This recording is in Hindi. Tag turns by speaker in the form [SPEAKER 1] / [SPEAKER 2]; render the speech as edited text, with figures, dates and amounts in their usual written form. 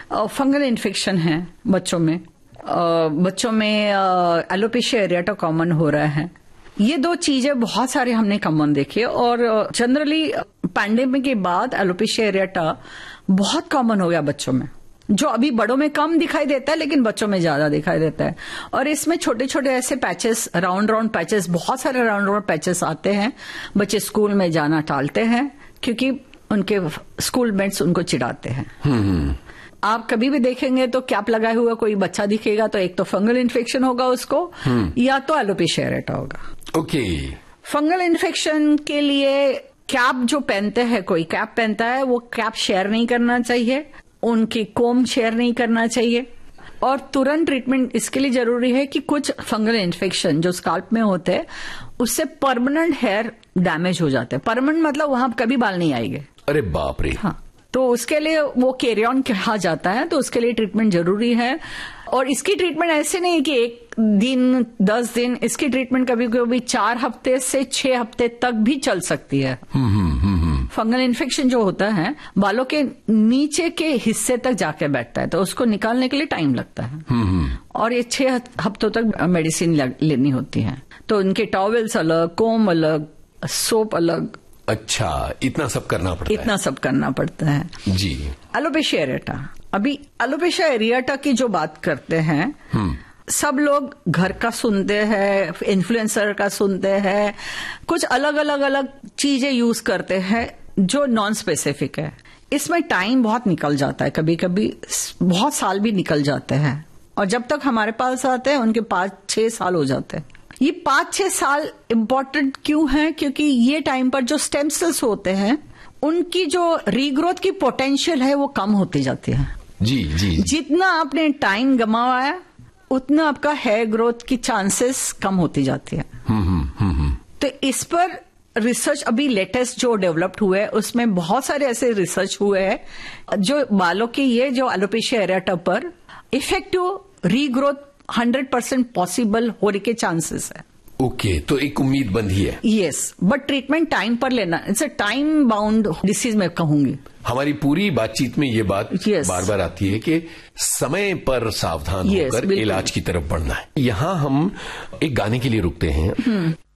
[SPEAKER 1] फंगल इन्फेक्शन है बच्चों में, बच्चों में एलोपेशिया एरिएटा कॉमन हो रहा है। ये दो चीजें बहुत सारे हमने कॉमन देखी और जनरली पैंडेमिक के बाद एलोपेशिया एरिएटा बहुत कॉमन हो गया बच्चों में, जो अभी बड़ों में कम दिखाई देता है लेकिन बच्चों में ज्यादा दिखाई देता है। और इसमें छोटे छोटे ऐसे पैचेस, राउंड पैचेस, बहुत सारे राउंड पैचेस आते हैं। बच्चे स्कूल में जाना टालते हैं क्योंकि उनके स्कूल मेट्स उनको चिढ़ाते हैं। आप कभी भी देखेंगे तो कैप लगाए हुआ कोई बच्चा दिखेगा तो एक तो फंगल इन्फेक्शन होगा उसको, या तो एलोपेशिया एरिएटा होगा।
[SPEAKER 2] ओके।
[SPEAKER 1] फंगल इन्फेक्शन के लिए कैप जो पहनते हैं, कोई कैप पहनता है, वो कैप शेयर नहीं करना चाहिए, उनकी कोम शेयर नहीं करना चाहिए। और तुरंत ट्रीटमेंट इसके लिए जरूरी है कि कुछ फंगल इन्फेक्शन जो स्काल्प में होते हैं उससे परमानेंट हेयर डैमेज हो जाते हैं। परमानेंट मतलब वहां कभी बाल नहीं आएंगे।
[SPEAKER 2] अरे बाप रे।
[SPEAKER 1] हाँ, तो उसके लिए वो कैरी ऑन कहा जाता है, तो उसके लिए ट्रीटमेंट जरूरी है। और इसकी ट्रीटमेंट ऐसे नहीं है कि 1 दिन 10 दिन, इसकी ट्रीटमेंट कभी कभी 4 हफ्ते से 6 हफ्ते तक भी चल सकती है। फंगल इन्फेक्शन जो होता है बालों के नीचे के हिस्से तक जाके बैठता है, तो उसको निकालने के लिए टाइम लगता है। और ये 6 हफ्तों तक मेडिसिन लेनी होती है। तो उनके टॉवेल्स अलग, कोम अलग, सोप अलग।
[SPEAKER 2] अच्छा, इतना सब करना पड़ता है।
[SPEAKER 1] इतना सब करना पड़ता है
[SPEAKER 2] जी।
[SPEAKER 1] एलोपेशिया एरिएटा, अभी एलोपेशिया एरिएटा की जो बात करते हैं, सब लोग घर का सुनते हैं, इन्फ्लुएंसर का सुनते हैं, कुछ अलग चीजें यूज करते हैं जो नॉन स्पेसिफिक है। इसमें टाइम बहुत निकल जाता है, कभी कभी बहुत साल भी निकल जाते हैं। और जब तक हमारे पास आते हैं उनके 5-6 साल हो जाते हैं। ये 5-6 साल इम्पोर्टेंट क्यों है? क्योंकि ये टाइम पर जो स्टेम सेल्स होते हैं उनकी जो रीग्रोथ की पोटेंशियल है वो कम होती जाती है।
[SPEAKER 2] जी।
[SPEAKER 1] जितना आपने टाइम गंवाया उतना आपका हेयर ग्रोथ की चांसेस कम होती जाती है। तो इस पर रिसर्च अभी लेटेस्ट जो डेवलप्ड हुए हैं उसमें बहुत सारे ऐसे रिसर्च हुए हैं जो बालों की ये जो एलोपेशिया एरिएटा पर इफेक्टिव रीग्रोथ 100% पॉसिबल होने के चांसेस है।
[SPEAKER 2] ओके, तो एक उम्मीद बंधी है।
[SPEAKER 1] यस, बट ट्रीटमेंट टाइम पर लेना, it's a time bound disease मैं कहूंगी।
[SPEAKER 2] हमारी पूरी बातचीत में ये बात बार बार आती है कि समय पर सावधान होकर इलाज की तरफ बढ़ना है। यहाँ हम एक गाने के लिए रुकते हैं।